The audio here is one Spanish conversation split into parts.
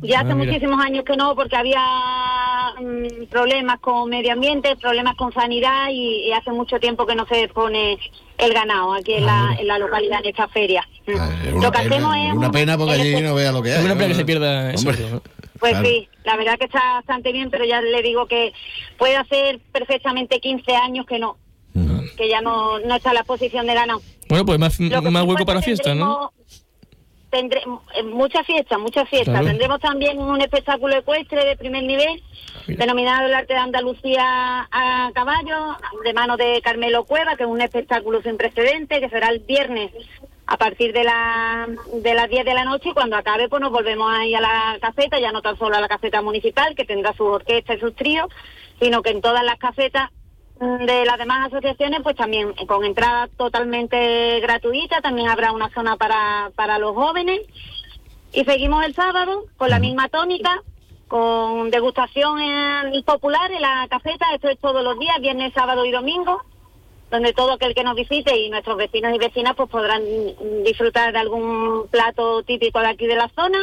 Ya hace mira. muchísimos años que no, porque había problemas con medio ambiente, problemas con sanidad y hace mucho tiempo que no se pone el ganado aquí en la localidad, en esta feria. Lo que hacemos es una pena porque allí no vea lo que hay. Es una pena que se pierda Hombre. eso, ¿no? Pues Claro. sí, la verdad que está bastante bien, pero ya le digo que puede hacer perfectamente 15 años que no, que ya no está en la posición de ganado. Bueno, pues más Lo que hueco sí, pues, para fiesta, ¿no? Tendremos muchas fiestas. Claro. Tendremos también un espectáculo ecuestre de primer nivel, Mira. denominado el Arte de Andalucía a caballo, de mano de Carmelo Cueva, que es un espectáculo sin precedentes, que será el viernes a partir de las 10 de la noche, y cuando acabe pues nos volvemos ahí a la caseta, ya no tan solo a la caseta municipal, que tendrá su orquesta y sus tríos, sino que en todas las casetas de las demás asociaciones, pues también con entrada totalmente gratuita, también habrá una zona para los jóvenes, y seguimos el sábado con la misma tónica, con degustación popular en la caseta. Esto es todos los días, viernes, sábado y domingo, donde todo aquel que nos visite y nuestros vecinos y vecinas pues podrán disfrutar de algún plato típico de aquí de la zona.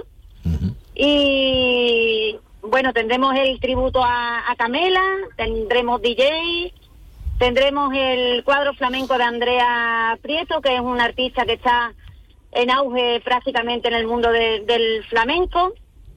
Y bueno, tendremos el tributo a Camela, tendremos DJ, tendremos el cuadro flamenco de Andrea Prieto, que es una artista que está en auge prácticamente en el mundo del flamenco.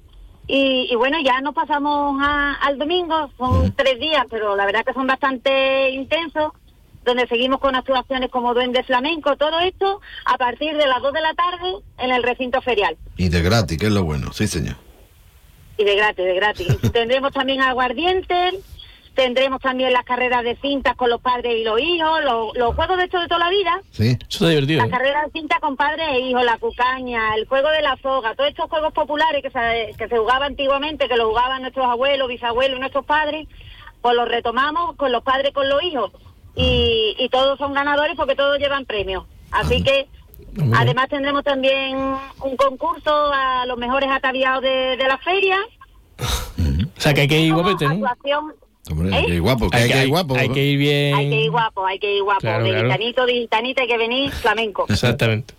Y bueno, ya nos pasamos al domingo, son 3 días, pero la verdad que son bastante intensos, donde seguimos con actuaciones como Duende Flamenco, todo esto a partir de las 2 de la tarde en el recinto ferial. Y de gratis, que es lo bueno, sí señor. Y de gratis. Tendremos también aguardientes, tendremos también las carreras de cintas con los padres y los hijos, los juegos de esto de toda la vida. Sí. Eso está divertido. Las carreras de cinta con padres e hijos, la cucaña, el juego de la soga, todos estos juegos populares que se jugaban antiguamente, que los jugaban nuestros abuelos, bisabuelos, nuestros padres, pues los retomamos con los padres, con los hijos. Y todos son ganadores porque todos llevan premios. Así que además tendremos también un concurso a los mejores ataviados de la feria. O sea, que hay que ir guapete, ¿no? Actuación. Hombre, hay que ir guapo, que hay que ir guapo. Hay que ir bien. Hay que ir guapo. Claro, de claro. gitanito, de gitanita, hay que venir flamenco. Exactamente.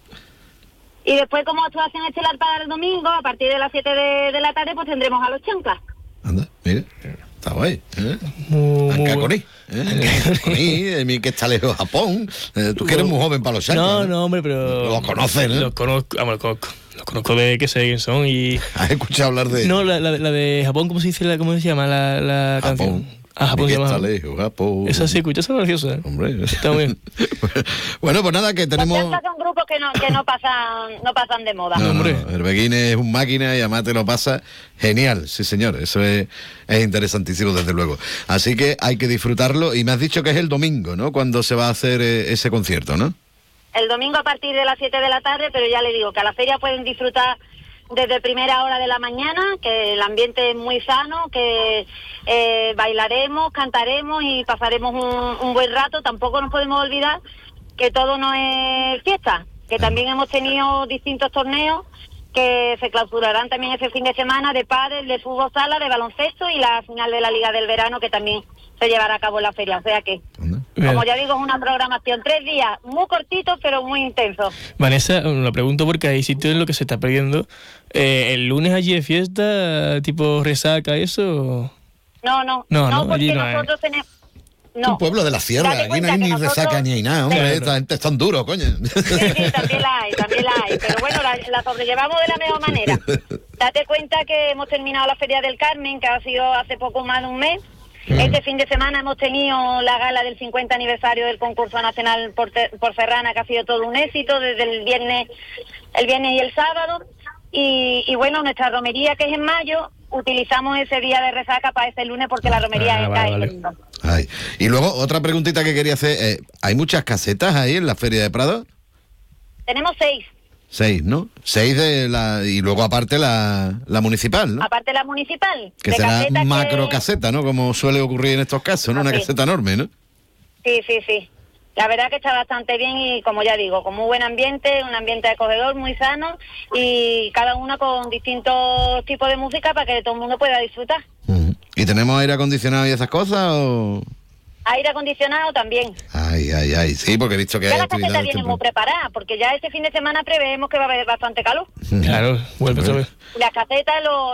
Y después, como actuación estelar para el domingo, a partir de las 7 de la tarde, pues tendremos a los chanclas. Anda, mira, está guay. Muy Ancaconí, Ancaconí, de mí que está lejos de Japón. Tú que eres muy joven para los chanclas. No, hombre, pero... Los conoces, ¿no? Los conozco de que sé quién son y... ¿Has escuchado hablar de No, la de Japón, ¿cómo se dice? ¿Cómo se llama la canción? Japón? Japón se Que llama. está lejos, Japón. Esa sí, escucha, esa es graciosa. Hombre. Está muy bien. Bueno, pues nada, que Los tenemos... chanclas son grupos que no pasan de moda. No, hombre. el Beguín es un máquina y además te lo pasa genial, sí señor, eso es interesantísimo desde luego. Así que hay que disfrutarlo y me has dicho que es el domingo, ¿no? Cuando se va a hacer ese concierto, ¿no? El domingo a partir de las 7 de la tarde, pero ya le digo que a la feria pueden disfrutar desde primera hora de la mañana, que el ambiente es muy sano, que bailaremos, cantaremos y pasaremos un buen rato. Tampoco nos podemos olvidar que todo no es fiesta, que también hemos tenido distintos torneos que se clausurarán también ese fin de semana, de pádel, de fútbol sala, de baloncesto y la final de la Liga del Verano, que también se llevará a cabo en la feria. O sea que, como ya digo, es una programación, 3 días muy cortitos pero muy intensos. Vanessa, lo pregunto porque hay sitios en los que se está perdiendo. ¿El lunes allí es fiesta, tipo resaca, eso? No, porque allí no hay. nosotros tenemos... Es un pueblo de la sierra, Date aquí no cuenta hay que ni nosotros- resaca ni hay nada, hombre, Claro. esta gente es tan duro, coño. Sí, también la hay, pero bueno, la sobrellevamos de la mejor manera. Date cuenta que hemos terminado la Feria del Carmen, que ha sido hace poco más de un mes. Este fin de semana hemos tenido la gala del 50 aniversario del concurso nacional por Ferrana, que ha sido todo un éxito desde el viernes y el sábado. Y bueno, nuestra romería, que es en mayo, utilizamos ese día de resaca para ese lunes porque la romería vale. el domingo. Ay. Y luego, otra preguntita que quería hacer, ¿hay muchas casetas ahí en la Feria de Prado? Tenemos 6. 6, ¿no? 6 y luego aparte la municipal, ¿no? Aparte la municipal. Que de será casetas macro que- caseta, ¿no? Como suele ocurrir en estos casos, ¿no? Una Así. caseta enorme, ¿no? Sí. La verdad que está bastante bien y, como ya digo, con muy buen ambiente, un ambiente acogedor, muy sano, y cada uno con distintos tipos de música para que todo el mundo pueda disfrutar. ¿Y tenemos aire acondicionado y esas cosas o...? Aire acondicionado también. Ay, sí, porque he visto que Ya hay la caseta actividades... viene muy preparada, porque ya este fin de semana preveemos que va a haber bastante calor. Claro, vuelve otra vez. Las casetas,